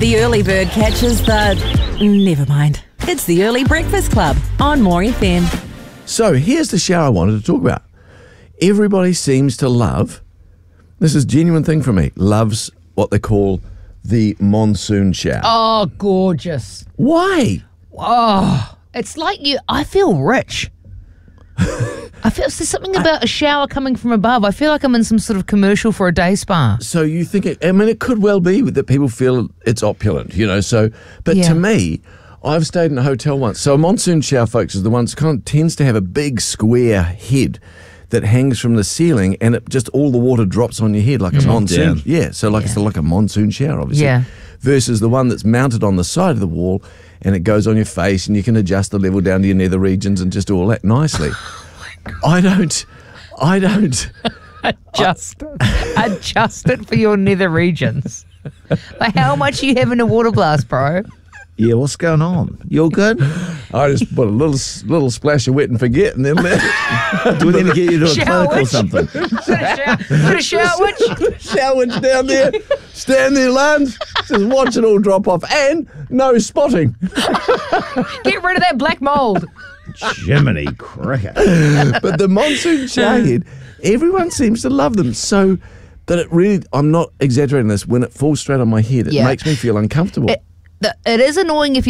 The early bird catches the... Never mind. It's the Early Breakfast Club on More FM. So here's the shower I wanted to talk about. Everybody seems to love, this is a genuine thing for me, loves what they call the monsoon shower. Oh, gorgeous. Why? Oh, it's like I feel rich. There's something about a shower coming from above. I feel like I'm in some sort of commercial for a day spa. So you think, it could well be that people feel it's opulent, but Yeah. to me, I've stayed in a hotel once. So a monsoon shower, folks, is the one that tends to have a big square head that hangs from the ceiling, and it just all the water drops on your head like a monsoon. Down. Yeah, so it's like a monsoon shower, obviously. Yeah. Versus the one that's mounted on the side of the wall, and it goes on your face, and you can adjust the level down to your nether regions and just do all that nicely. I don't. Adjust it for your nether regions. Like, how much are you having a water blast, bro? Yeah, what's going on? You all good? I just put a little splash of wet and forget, and then Do we need to get you to a Shower clinic or witch. something? Got a shower witch? shower down there, stand there, lunge, just watch it all drop off, and no spotting. Get rid of that black mold. Jiminy cricket. But the monsoon shower head, everyone seems to love them so that it really, I'm not exaggerating this, when it falls straight on my head, it Yeah. makes me feel uncomfortable. It is annoying if you